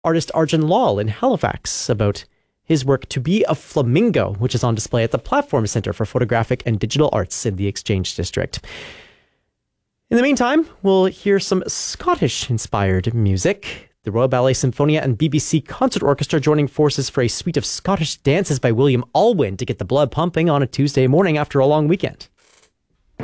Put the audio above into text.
artist Arjun Lal in Halifax about his work To Be a Flamingo, which is on display at the Platform Centre for Photographic and Digital Arts in the Exchange District. In the meantime, we'll hear some Scottish-inspired music. The Royal Ballet Symphonia and BBC Concert Orchestra joining forces for a suite of Scottish dances by William Alwyn to get the blood pumping on a Tuesday morning after a long weekend.